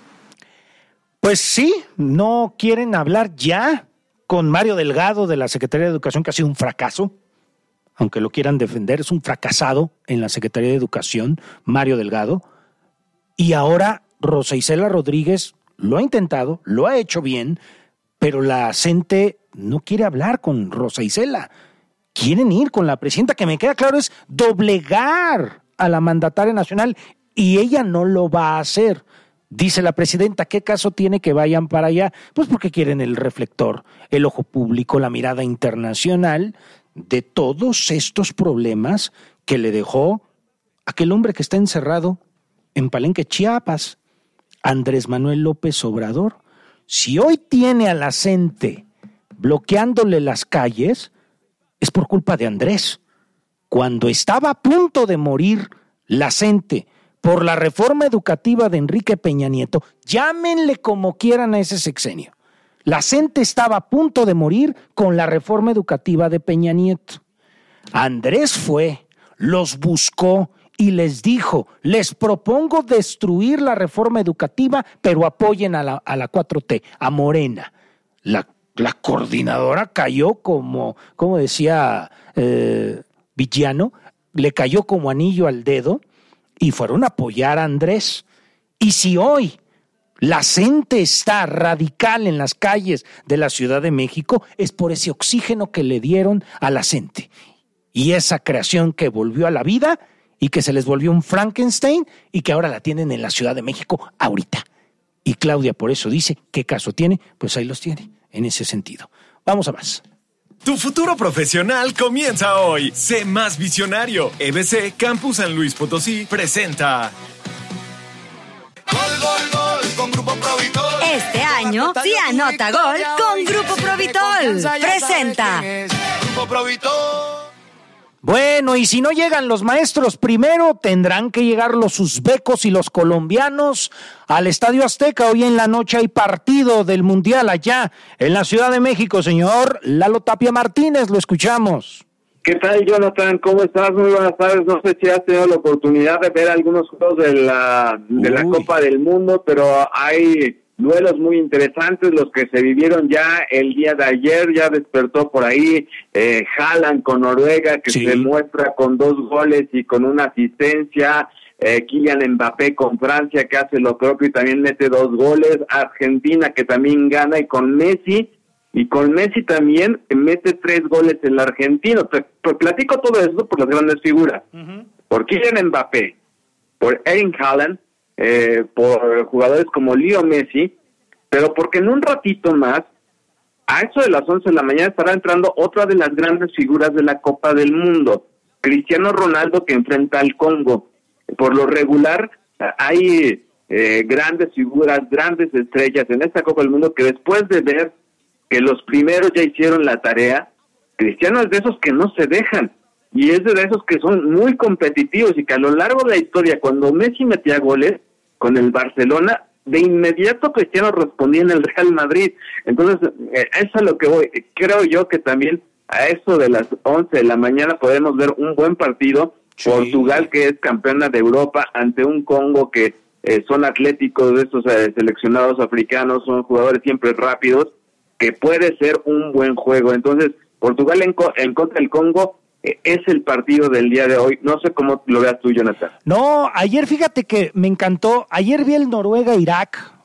Pues sí, no quieren hablar ya con Mario Delgado de la Secretaría de Educación, que ha sido un fracaso, aunque lo quieran defender, es un fracasado en la Secretaría de Educación, Mario Delgado, y ahora Rosa Isela Rodríguez lo ha intentado, lo ha hecho bien, pero la CENTE no quiere hablar con Rosa Isela, quieren ir con la presidenta, que me queda claro es doblegar a la mandataria nacional, y ella no lo va a hacer. Dice la presidenta, ¿qué caso tiene que vayan para allá? Pues porque quieren el reflector, el ojo público, la mirada internacional de todos estos problemas que le dejó aquel hombre que está encerrado en Palenque, Chiapas, Andrés Manuel López Obrador. Si hoy tiene a la CENTE bloqueándole las calles, es por culpa de Andrés. Cuando estaba a punto de morir la CENTE por la reforma educativa de Enrique Peña Nieto, llámenle como quieran a ese sexenio. La CENTE estaba a punto de morir con la reforma educativa de Peña Nieto. Andrés fue, los buscó y les dijo, les propongo destruir la reforma educativa, pero apoyen a la, a la cuatro T, a Morena. La, la coordinadora cayó como, como decía eh, Villano, le cayó como anillo al dedo, y fueron a apoyar a Andrés. Y si hoy la CENTE está radical en las calles de la Ciudad de México, es por ese oxígeno que le dieron a la CENTE. Y esa creación que volvió a la vida y que se les volvió un Frankenstein y que ahora la tienen en la Ciudad de México ahorita. Y Claudia por eso dice, ¿qué caso tiene? Pues ahí los tiene, en ese sentido. Vamos a más. Tu futuro profesional comienza hoy. Sé más visionario. E B C Campus San Luis Potosí presenta Gol, gol, gol con Grupo Provitol. Este año sí anota gol con Grupo Provitol. Presenta Grupo Provitol. Bueno, y si no llegan los maestros primero, tendrán que llegar los uzbecos y los colombianos al Estadio Azteca. Hoy en la noche hay partido del Mundial allá en la Ciudad de México. Señor Lalo Tapia Martínez, lo escuchamos. ¿Qué tal, Jonathan? ¿Cómo estás? Muy buenas tardes. No sé si has tenido la oportunidad de ver algunos juegos de la, de la Copa del Mundo, pero hay duelos muy interesantes los que se vivieron ya el día de ayer. Ya despertó por ahí eh, Haaland con Noruega, que sí se muestra con dos goles y con una asistencia. eh, Kylian Mbappé con Francia, que hace lo propio y también mete dos goles. Argentina, que también gana, y con Messi y con Messi también mete tres goles en la Argentina. Te, te platico todo eso por las grandes figuras, uh-huh. por Kylian Mbappé, por Erling Haaland, Eh, por jugadores como Leo Messi, pero porque en un ratito más, a eso de las once de la mañana, estará entrando otra de las grandes figuras de la Copa del Mundo, Cristiano Ronaldo, que enfrenta al Congo. Por lo regular, hay eh, grandes figuras, grandes estrellas en esta Copa del Mundo que después de ver que los primeros ya hicieron la tarea, Cristiano es de esos que no se dejan. Y es de esos que son muy competitivos y que a lo largo de la historia, cuando Messi metía goles con el Barcelona, de inmediato Cristiano respondía en el Real Madrid. Entonces, eh, eso es a lo que voy. Creo yo que también a eso de las once de la mañana podemos ver un buen partido. Sí. Portugal, que es campeona de Europa, ante un Congo que eh, son atléticos, de estos eh, seleccionados africanos, son jugadores siempre rápidos, que puede ser un buen juego. Entonces, Portugal en, co- en contra del Congo es el partido del día de hoy. No sé cómo lo veas tú, Jonathan. No, ayer fíjate que me encantó. Ayer vi el Noruega-Irak.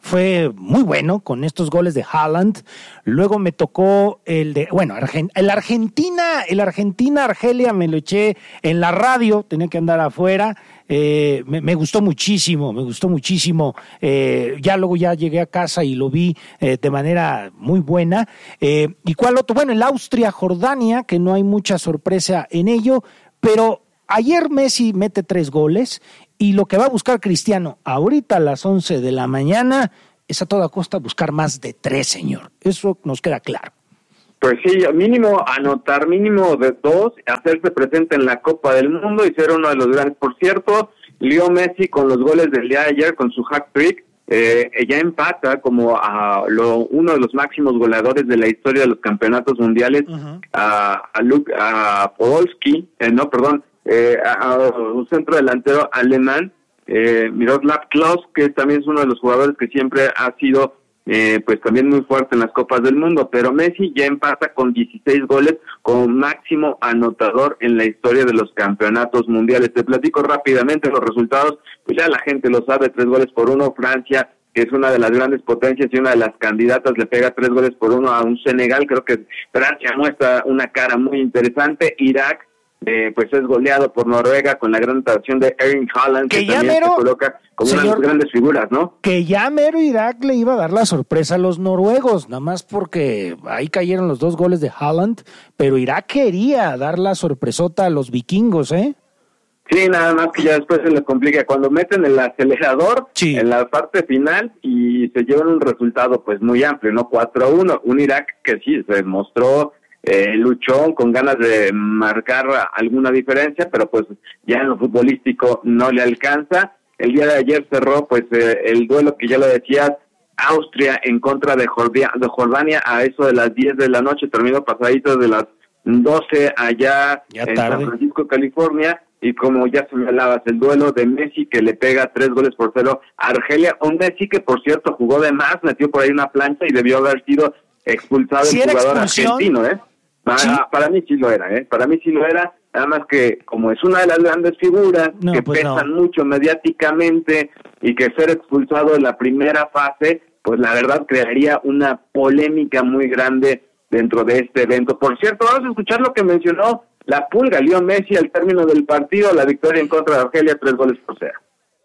fue muy bueno con estos goles de Haaland. Luego me tocó el de, bueno, Argen, el Argentina, el Argentina-Argelia me lo eché en la radio, tenía que andar afuera. Eh, me, me gustó muchísimo, me gustó muchísimo. Eh, ya luego ya llegué a casa y lo vi eh, de manera muy buena. Eh, ¿Y cuál otro? Bueno, el Austria-Jordania, que no hay mucha sorpresa en ello, pero ayer Messi mete tres goles y lo que va a buscar Cristiano ahorita a las once de la mañana es a toda costa buscar más de tres, señor. Eso nos queda claro. Pues sí, mínimo anotar, mínimo de dos, hacerse presente en la Copa del Mundo y ser uno de los grandes. Por cierto, Leo Messi con los goles del día de ayer, con su hat-trick, eh, ya empata como a lo, uno de los máximos goleadores de la historia de los campeonatos mundiales, uh-huh. a, a, Luke, a Podolski, eh, no, perdón, eh, a, a un centro delantero alemán, eh, Miroslav Klose, que también es uno de los jugadores que siempre ha sido Eh, pues también muy fuerte en las Copas del Mundo, pero Messi ya empata con dieciséis goles como máximo anotador en la historia de los campeonatos mundiales. Te platico rápidamente los resultados, pues ya la gente lo sabe, tres goles por uno, Francia, que es una de las grandes potencias y una de las candidatas, le pega tres goles por uno a un Senegal. Creo que Francia muestra una cara muy interesante. Irak, Eh, pues es goleado por Noruega con la gran actuación de Erling Haaland, que, que también mero, se coloca como señor, una de las grandes figuras, ¿no? Que ya mero Irak le iba a dar la sorpresa a los noruegos, nada más porque ahí cayeron los dos goles de Haaland, pero Irak quería dar la sorpresota a los vikingos, ¿eh? Sí, nada más que ya después se les complica cuando meten el acelerador sí. en la parte final y se llevan un resultado pues muy amplio, ¿no? cuatro a uno, un Irak que sí se mostró Eh, luchón, con ganas de marcar alguna diferencia, pero pues ya en lo futbolístico no le alcanza. El día de ayer cerró pues eh, el duelo que ya lo decías, Austria en contra de, Jordia, de Jordania a eso de las diez de la noche, terminó pasadito de las doce allá ya en tarde. San Francisco, California, y como ya señalabas, el duelo de Messi que le pega tres goles por cero a Argelia, un Messi que por cierto jugó de más, metió por ahí una plancha y debió haber sido expulsado ¿Sí el jugador expulsión? argentino, ¿eh? Para, ¿Sí? para mí sí lo era, ¿eh? Para mí sí lo era, nada más que como es una de las grandes figuras no, que pues pesan no. mucho mediáticamente y que ser expulsado en la primera fase, pues la verdad crearía una polémica muy grande dentro de este evento. Por cierto, vamos a escuchar lo que mencionó la Pulga, Leo Messi, al término del partido, la victoria en contra de Argelia, tres goles por cero.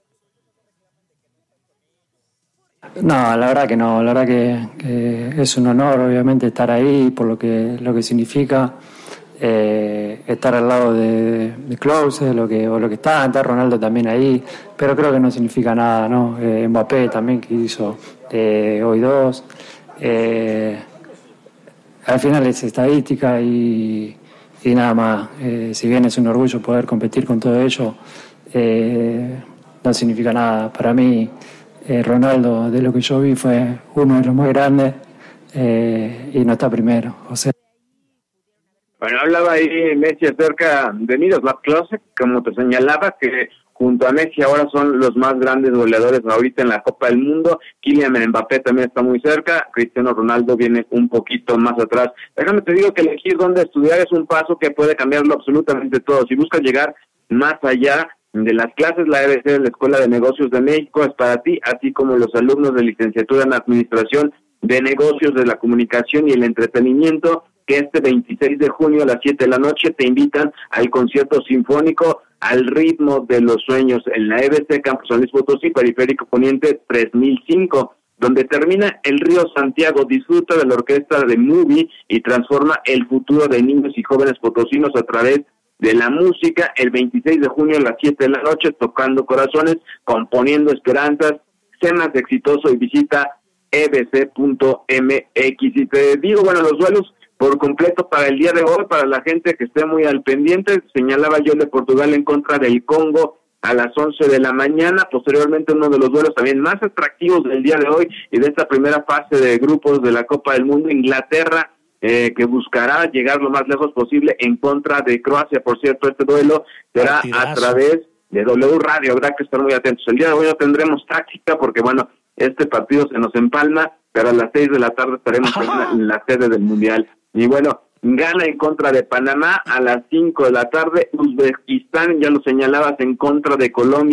No, la verdad que no, la verdad que, que es un honor obviamente estar ahí por lo que lo que significa eh, estar al lado de, de Klose, lo que, o lo que está, está Ronaldo también ahí, pero creo que no significa nada, ¿no? Eh, Mbappé también que hizo eh, hoy dos, eh, al final es estadística y, y nada más, eh, si bien es un orgullo poder competir con todo ello, eh, no significa nada para mí. Eh, Ronaldo, de lo que yo vi, fue uno de los muy grandes eh, y no está primero. O sea. Bueno, hablaba ahí Messi acerca de Miroslav Klose, como te señalaba, que junto a Messi ahora son los más grandes goleadores ahorita en la Copa del Mundo. Kylian Mbappé también está muy cerca, Cristiano Ronaldo viene un poquito más atrás. Déjame te digo que elegir dónde estudiar es un paso que puede cambiarlo absolutamente todo. Si buscas llegar más allá de las clases, la E B C de la Escuela de Negocios de México es para ti, así como los alumnos de licenciatura en Administración de Negocios de la Comunicación y el Entretenimiento, que este veintiséis de junio a las siete de la noche te invitan al concierto sinfónico Al ritmo de los sueños en la E B C Campus San Luis Potosí, Periférico Poniente tres mil cinco, donde termina el Río Santiago. Disfruta de la orquesta de Movie y transforma el futuro de niños y jóvenes potosinos a través de la música. El veintiséis de junio a las siete de la noche, tocando corazones, componiendo esperanzas. Sé más exitoso y visita e b c punto m x. Y te digo, bueno, los duelos por completo para el día de hoy, para la gente que esté muy al pendiente, señalaba yo de Portugal en contra del Congo a las once de la mañana. Posteriormente, uno de los duelos también más atractivos del día de hoy y de esta primera fase de grupos de la Copa del Mundo, Inglaterra, Eh, que buscará llegar lo más lejos posible en contra de Croacia. Por cierto, este duelo será Partidazo. a través de W Radio, habrá que estar muy atentos. El día de hoy no tendremos táctica porque, bueno, este partido se nos empalma, pero a las seis de la tarde estaremos en la, en la sede del Mundial. Y bueno, Ghana en contra de Panamá a las cinco de la tarde, Uzbekistán, ya lo señalabas, en contra de Colombia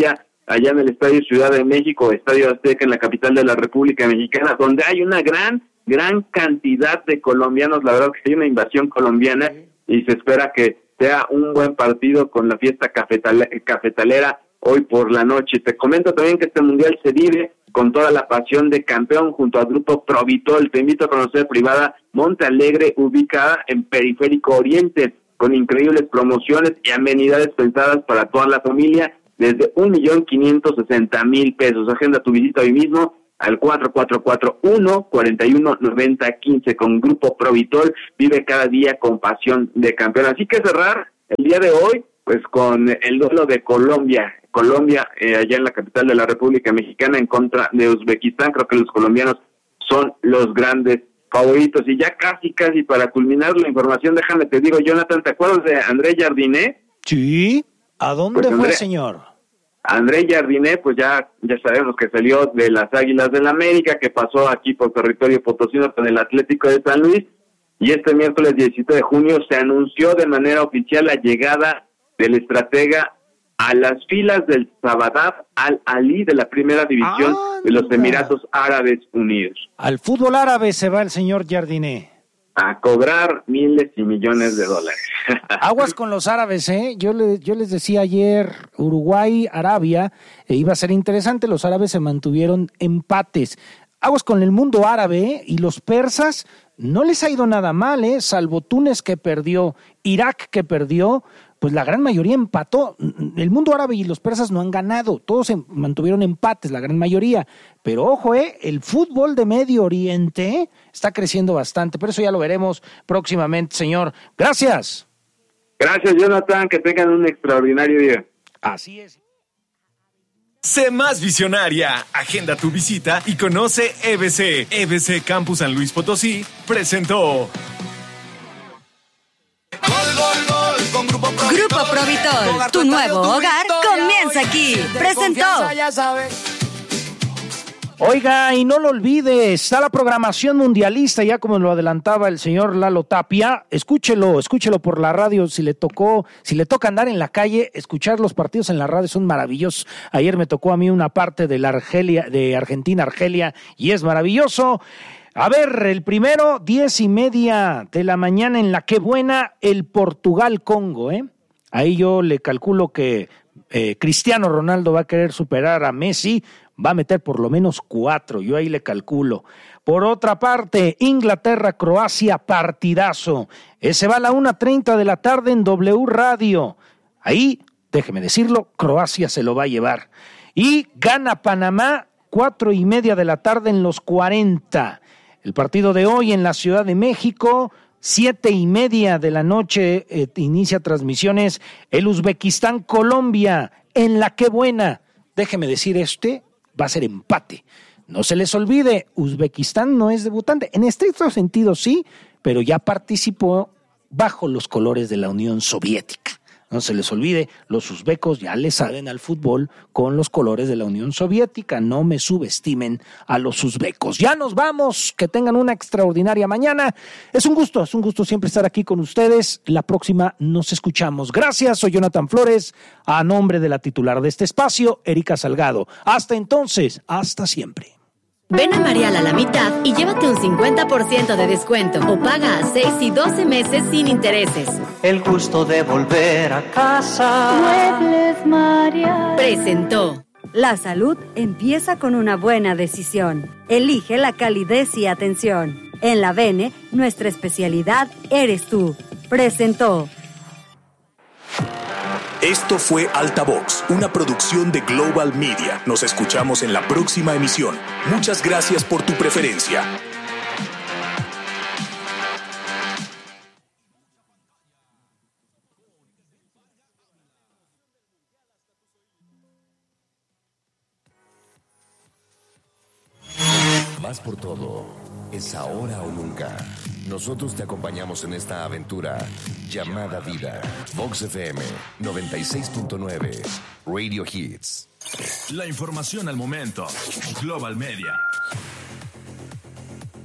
allá en el Estadio Ciudad de México, Estadio Azteca en la capital de la República Mexicana, donde hay una gran, gran cantidad de colombianos. La verdad que hay una invasión colombiana y se espera que sea un buen partido con la fiesta cafetale- cafetalera hoy por la noche. Te comento también que este mundial se vive con toda la pasión de campeón junto al grupo Provitol. Te invito a conocer Privada Monte Alegre, ubicada en Periférico Oriente, con increíbles promociones y amenidades pensadas para toda la familia, desde un millón quinientos sesenta mil pesos. Agenda tu visita hoy mismo al cuatro cuatro cuatro uno, cuatro uno nueve cero uno cinco con Grupo Provitol. Vive cada día con pasión de campeón. Así que cerrar el día de hoy pues con el duelo de Colombia. Colombia, eh, allá en la capital de la República Mexicana, en contra de Uzbekistán. Creo que los colombianos son los grandes favoritos. Y ya casi, casi para culminar la información, déjame te digo, Jonathan, ¿te acuerdas de André Jardiné? Sí. ¿A dónde Pues fue, André, señor? André Jardiné, pues ya ya sabemos que salió de las Águilas del la América, que pasó aquí por territorio potosino con el Atlético de San Luis, y este miércoles diecisiete de junio se anunció de manera oficial la llegada del estratega a las filas del Sabadab Al-Ali de la primera división ah, de los Emiratos Árabes Unidos. Al fútbol árabe se va el señor Jardiné. A cobrar miles y millones de dólares. Aguas con los árabes, ¿eh? Yo, le, yo les decía ayer, Uruguay, Arabia, eh, iba a ser interesante, los árabes se mantuvieron empates. Aguas con el mundo árabe, ¿eh? Y los persas no les ha ido nada mal, ¿eh? Salvo Túnez que perdió, Irak que perdió, pues la gran mayoría empató. El mundo árabe y los persas no han ganado, todos se mantuvieron empates, la gran mayoría. Pero ojo, eh, el fútbol de Medio Oriente está creciendo bastante, pero eso ya lo veremos próximamente, señor. Gracias. Gracias, Jonathan, que tengan un extraordinario día. Así es. Sé más visionaria. Agenda tu visita y conoce E B C. E B C Campus San Luis Potosí presentó. Grupo Provitol, tu nuevo hogar comienza aquí. Presentó. Oiga, y no lo olvide, está la programación mundialista, ya como lo adelantaba el señor Lalo Tapia. Escúchelo, escúchelo por la radio, si le tocó, si le toca andar en la calle, escuchar los partidos en la radio son maravillosos. Ayer me tocó a mí una parte de la Argelia, de Argentina, Argelia, y es maravilloso. A ver, el primero, diez y media de la mañana en la Qué Buena, el Portugal-Congo, ¿eh? Ahí yo le calculo que eh, Cristiano Ronaldo va a querer superar a Messi, va a meter por lo menos cuatro, yo ahí le calculo. Por otra parte, Inglaterra-Croacia, partidazo. Ese va a la una treinta de la tarde en W Radio. Ahí, déjeme decirlo, Croacia se lo va a llevar. Y gana Panamá, cuatro y media de la tarde en los cuarenta. El partido de hoy en la Ciudad de México, siete y media de la noche, eh, inicia transmisiones el Uzbekistán-Colombia en la Qué Buena. Déjeme decir, este va a ser empate. No se les olvide, Uzbekistán no es debutante. En estricto sentido sí, pero ya participó bajo los colores de la Unión Soviética. No se les olvide, los uzbecos ya le saben al fútbol con los colores de la Unión Soviética. No me subestimen a los uzbecos. Ya nos vamos, que tengan una extraordinaria mañana. Es un gusto, es un gusto siempre estar aquí con ustedes. La próxima nos escuchamos. Gracias, soy Jonathan Flores, a nombre de la titular de este espacio, Erika Salgado. Hasta entonces, hasta siempre. Ven a Mariala a la mitad y llévate un cincuenta por ciento de descuento o paga a seis y doce meses sin intereses. El gusto de volver a casa. Muebles Mariala. Presentó. La salud empieza con una buena decisión. Elige la calidez y atención. En la Bene, nuestra especialidad eres tú. Presentó. Esto fue Altavox, una producción de Global Media. Nos escuchamos en la próxima emisión. Muchas gracias por tu preferencia. Vas por todo. Es ahora o nunca. Nosotros te acompañamos en esta aventura llamada vida. Vox F M noventa y seis punto nueve, Radio Hits. La información al momento. Global Media.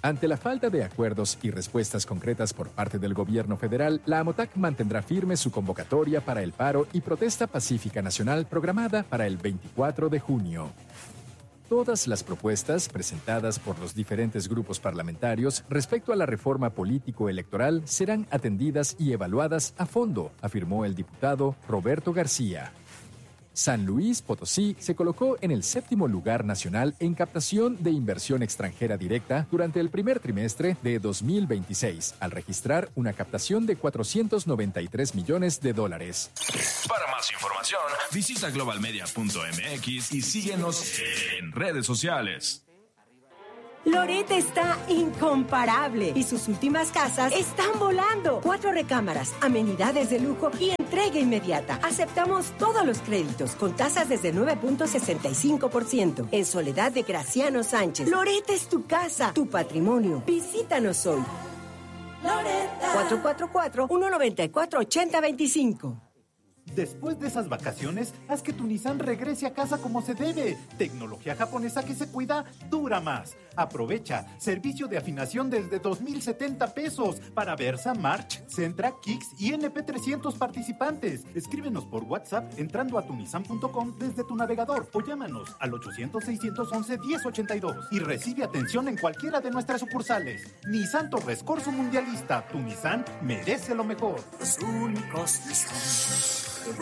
Ante la falta de acuerdos y respuestas concretas por parte del gobierno federal, la AMOTAC mantendrá firme su convocatoria para el paro y protesta pacífica nacional programada para el veinticuatro de junio. Todas las propuestas presentadas por los diferentes grupos parlamentarios respecto a la reforma político-electoral serán atendidas y evaluadas a fondo, afirmó el diputado Roberto García. San Luis Potosí se colocó en el séptimo lugar nacional en captación de inversión extranjera directa durante el primer trimestre de dos mil veintiséis, al registrar una captación de cuatrocientos noventa y tres millones de dólares. Para más información, visita global media punto m x y síguenos en redes sociales. Loret está incomparable y sus últimas casas están volando. Cuatro recámaras, amenidades de lujo y entrega inmediata. Aceptamos todos los créditos con tasas desde nueve punto sesenta y cinco por ciento. En Soledad de Graciano Sánchez. Loret es tu casa, tu patrimonio. Visítanos hoy. Loretta. cuatro cuatro cuatro, uno nueve cuatro, ocho cero dos cinco. Después de esas vacaciones, haz que tu Nissan regrese a casa como se debe. Tecnología japonesa que se cuida, dura más. Aprovecha. Servicio de afinación desde dos mil setenta pesos para Versa, March, Sentra, Kicks y N P trescientos participantes. Escríbenos por WhatsApp entrando a tunisan punto com desde tu navegador o llámanos al ochocientos, seiscientos once, diez ochenta y dos y recibe atención en cualquiera de nuestras sucursales. Nissan Torres Corso Mundialista. Tu Nissan merece lo mejor. Los únicos Nissan.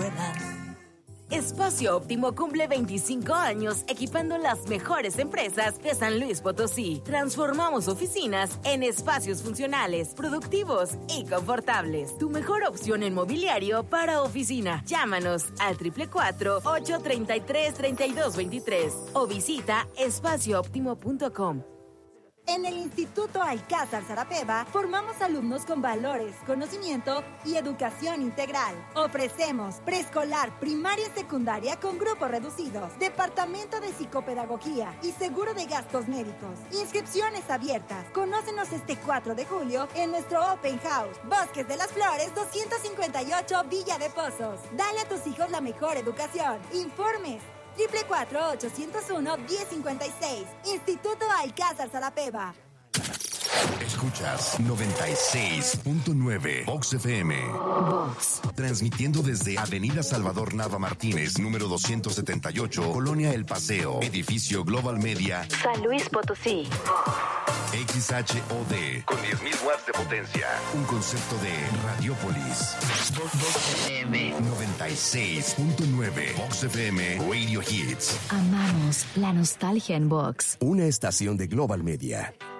Espacio Óptimo cumple veinticinco años equipando las mejores empresas de San Luis Potosí. Transformamos oficinas en espacios funcionales, productivos y confortables. Tu mejor opción en mobiliario para oficina. Llámanos al cuatro cuatro cuatro, ocho tres tres, tres dos dos tres o visita espacio óptimo punto com. En el Instituto Alcázar Sarapeva formamos alumnos con valores, conocimiento y educación integral. Ofrecemos preescolar, primaria y secundaria con grupos reducidos, departamento de psicopedagogía y seguro de gastos médicos. Inscripciones abiertas. Conócenos este cuatro de julio en nuestro Open House, Bosques de las Flores doscientos cincuenta y ocho Villa de Pozos. Dale a tus hijos la mejor educación. Informes cuatro cuatro cuatro, ocho cero uno, uno cero cinco seis. Instituto Alcázar Sarapeva. Escuchas noventa y seis punto nueve Vox F M. Vox. Transmitiendo desde Avenida Salvador Nava Martínez, número doscientos setenta y ocho, Colonia El Paseo, edificio Global Media, San Luis Potosí. X H O D, con diez mil watts de potencia. Un concepto de Radiopolis. Vox F M. noventa y seis punto nueve Vox F M Radio Hits. Amamos la nostalgia en Vox. Una estación de Global Media.